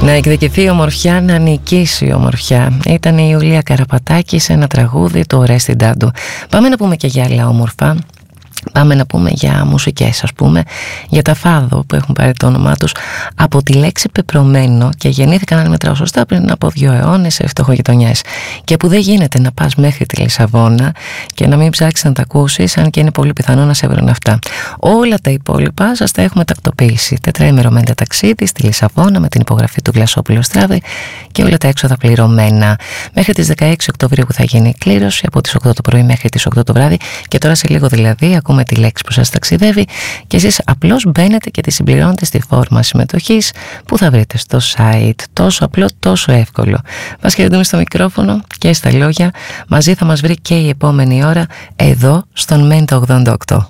Να εκδικηθεί η ομορφιά, να νικήσει η ομορφιά. Ήταν η Ιουλία Καραπατάκη σε ένα τραγούδι του Ορέστη Ντάντου. Πάμε να πούμε και για άλλα όμορφα. Πάμε να πούμε για μουσικές, ας πούμε, για τα φάδο που έχουν πάρει το όνομά τους από τη λέξη πεπρωμένο και γεννήθηκαν, αν μετράω σωστά, πριν από 2 αιώνες σε φτωχογειτονιές, και που δεν γίνεται να πας μέχρι τη Λισαβόνα και να μην ψάξεις να τα ακούσεις, αν και είναι πολύ πιθανό να σε βρουν αυτά. Όλα τα υπόλοιπα σας τα έχουμε τακτοποιήσει. 4ημερο μέντε ταξίδι στη Λισαβόνα με την υπογραφή του Γλασόπουλου Στράβη και όλα τα έξοδα πληρωμένα. Μέχρι τις 16 Οκτωβρίου που θα γίνει η κλήρωση, από τις 8 το πρωί μέχρι τις 8 το βράδυ, και τώρα σε λίγο δηλαδή με τη λέξη που σας ταξιδεύει και εσείς απλώς μπαίνετε και τη συμπληρώνετε στη φόρμα συμμετοχής που θα βρείτε στο site. Τόσο απλό, τόσο εύκολο. Μας χαιρετούμε στο μικρόφωνο και στα λόγια. Μαζί θα μας βρει και η επόμενη ώρα εδώ στον Μέντα 88.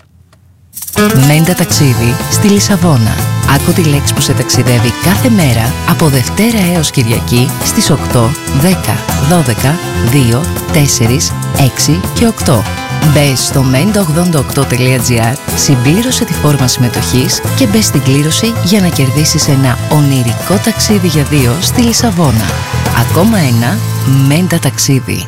Μέντα ταξίδι στη Λισαβόνα. Άκου τη λέξη που σε ταξιδεύει κάθε μέρα από Δευτέρα έως Κυριακή στις 8, 10, 12, 2, 4, 6 και 8. Μπες στο menda88.gr, συμπλήρωσε τη φόρμα συμμετοχής και μπες στην κλήρωση για να κερδίσεις ένα ονειρικό ταξίδι για 2 στη Λισαβόνα. Ακόμα ένα Μέντα ταξίδι.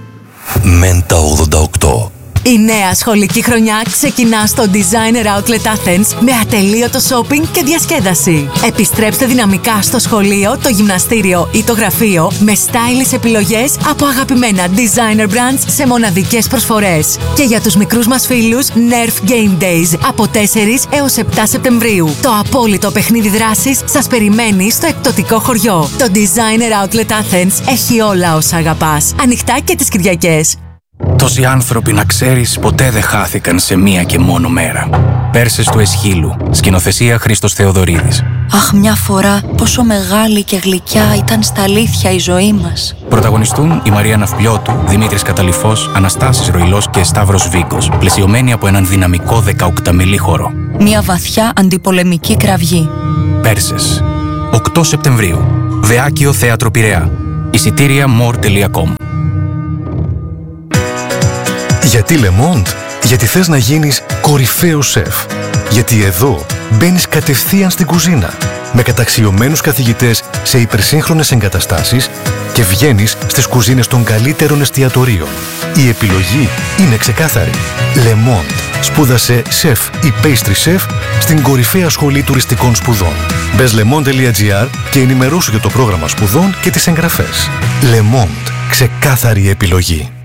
Μέντα 88. Η νέα σχολική χρονιά ξεκινά στο Designer Outlet Athens με ατελείωτο shopping και διασκέδαση. Επιστρέψτε δυναμικά στο σχολείο, το γυμναστήριο ή το γραφείο με stylish επιλογές από αγαπημένα designer brands σε μοναδικές προσφορές. Και για τους μικρούς μας φίλους, Nerf Game Days από 4 έως 7 Σεπτεμβρίου. Το απόλυτο παιχνίδι δράσης σας περιμένει στο εκπτωτικό χωριό. Το Designer Outlet Athens έχει όλα όσα αγαπάς. Ανοιχτά και τις Κυριακές. Τόσοι άνθρωποι, να ξέρεις, ποτέ δεν χάθηκαν σε μία και μόνο μέρα. Πέρσες του Εσχύλου, σκηνοθεσία Χρήστος Θεοδωρίδης. Αχ, μια φορά πόσο μεγάλη και γλυκιά ήταν στα αλήθεια η ζωή μας. Πρωταγωνιστούν η Μαρία Ναυπλιώτου, Δημήτρης Καταλυφός, Αναστάσης Ροϊλός και Σταύρος Βίκος, πλαισιωμένοι από έναν δυναμικό 18μηλή χώρο. Μια βαθιά αντιπολεμική κραυγή. Πέρσες, 8 Σεπτεμβρίου, Βεάκιο Θέατρο Πειραιά. Εισιτήρια more.com. Γιατί Le Monde? Γιατί θες να γίνεις κορυφαίος σεφ. Γιατί εδώ μπαίνεις κατευθείαν στην κουζίνα με καταξιωμένους καθηγητές σε υπερσύγχρονες εγκαταστάσεις και βγαίνεις στις κουζίνες των καλύτερων εστιατορίων. Η επιλογή είναι ξεκάθαρη. Le Monde. Σπούδασε σεφ ή pastry chef στην κορυφαία σχολή τουριστικών σπουδών. Μπες lemonde.gr και ενημερώσου για το πρόγραμμα σπουδών και τις εγγραφές. Le Monde. Ξεκάθαρη επιλογή.